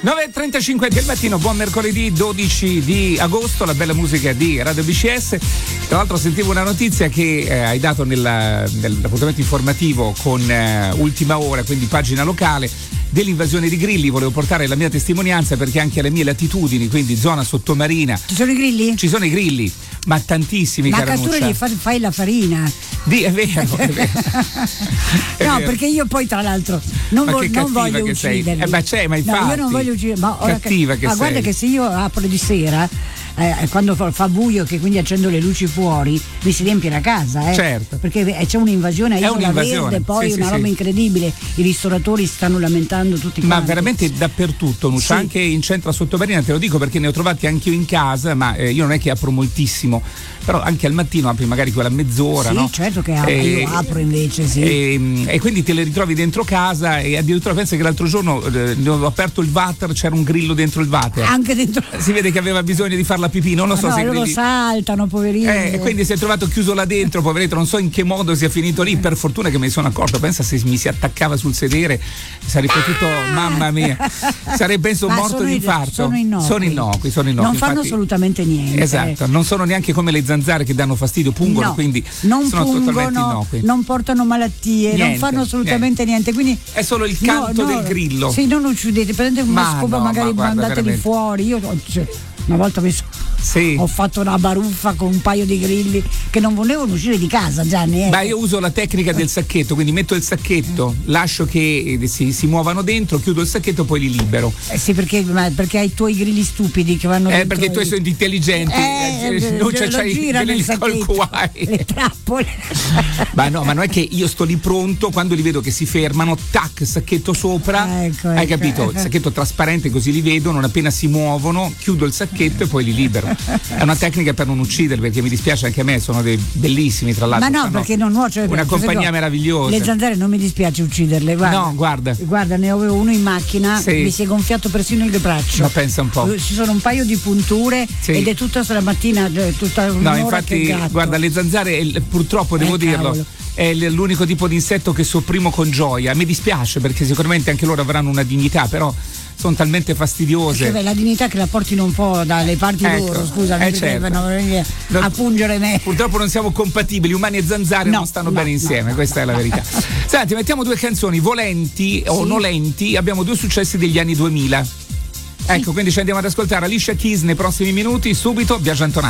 9.35 del mattino, buon mercoledì 12 di agosto, la bella musica di Radio BCS. Tra l'altro sentivo una notizia che hai dato nell'appuntamento informativo con Ultima Ora, quindi pagina locale, dell'invasione di grilli. Volevo portare la mia testimonianza perché anche alle mie latitudini, quindi zona sottomarina. Ci sono i grilli? Ci sono i grilli, ma tantissimi, ma Caranuccia. Ma tu fai la farina. È vero, è vero. No, perché io poi tra l'altro non voglio ucciderli. Ma c'è, ma infatti. No, io non voglio uccidere. Ma cattiva che sei. Guarda che se io apro di sera, quando fa buio, che quindi accendo le luci fuori, mi si riempie la casa, certo, perché c'è un'invasione a Isola Verde, poi una roba incredibile. I ristoratori stanno lamentando tutti quanti. Ma veramente dappertutto, Nuccia, anche in centro a Sottomarina, te lo dico perché ne ho trovati anche io in casa, ma io non è che apro moltissimo, però anche al mattino apri magari quella mezz'ora, sì, no? Certo che io apro invece, sì. E quindi te le ritrovi dentro casa, e addirittura pensa che l'altro giorno ho aperto il water, c'era un grillo dentro il water. Anche dentro. Si vede che aveva bisogno di fare la pipì, non lo so se loro saltano, poverini. E quindi si è trovato chiuso là dentro, poveretto, non so in che modo sia finito lì. Per fortuna che me ne sono accorto, pensa se mi si attaccava sul sedere, sarebbe potuto, mamma mia, sarei penso morto di infarto. Sono innocui. Non fanno assolutamente niente. Esatto, non sono neanche come le zanzare che danno fastidio, pungono, quindi non sono totalmente innocui. Non portano malattie, non fanno assolutamente niente. Quindi è solo il canto del grillo. Sì, non uccidete, prendete una scopa, magari mandateli fuori. Io una volta ho fatto una baruffa con un paio di grilli che non volevano uscire di casa, Gianni. Beh, io uso la tecnica del sacchetto, quindi metto il sacchetto, lascio che si muovano dentro, chiudo il sacchetto, poi li libero. Sì, perché hai i tuoi grilli stupidi che vanno dentro. Perché tu sei intelligenti, non c'hai delle colcuai. Le trappole. Ma non è che io sto lì pronto, quando li vedo che si fermano, tac, sacchetto sopra, hai capito? Il sacchetto trasparente, così li vedo, non appena si muovono, chiudo il sacchetto e poi li libero. È una tecnica per non ucciderli, perché mi dispiace, anche a me sono dei bellissimi, tra l'altro. Ma no, perché non nuoce, una compagnia meravigliosa. Le zanzare non mi dispiace ucciderle, guarda. No, guarda, ne avevo uno in macchina, mi si è gonfiato persino il braccio. Ma pensa un po'. Ci sono un paio di punture ed è tutta stamattina, tutta un'ora. No, infatti, guarda, le zanzare purtroppo devo dirlo. È l'unico tipo di insetto che sopprimo con gioia. Mi dispiace perché sicuramente anche loro avranno una dignità, però sono talmente fastidiose. Perché la dignità che la portino un po' dalle parti loro, scusami, devono venire a pungere me. Purtroppo non siamo compatibili, umani e zanzare non stanno bene insieme, questa è la verità. Senti, mettiamo due canzoni, volenti o nolenti, abbiamo due successi degli anni 2000. Ecco, quindi ci andiamo ad ascoltare Alicia Keys nei prossimi minuti, subito Biagio Antonacci.